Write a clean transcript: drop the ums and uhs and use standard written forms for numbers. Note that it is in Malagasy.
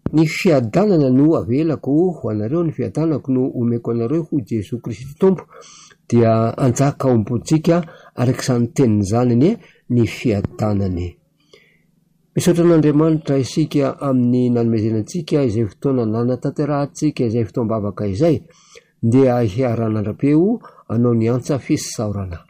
ny fiadanana no avelako ho anareo, ny fiadanako no omeko anareo ho Jesosy Kristy tompo, dia anjaka aombotsika arak'izany teniny zany ny ny fiadanany. Misaotra an'Andriamanitra isika amin'ny nanomezanantsika izay fotoana nanatanterahantsika izay fotoam-bavaka izay, dia hiaran'andrapeo anao ny antsa fisaorana.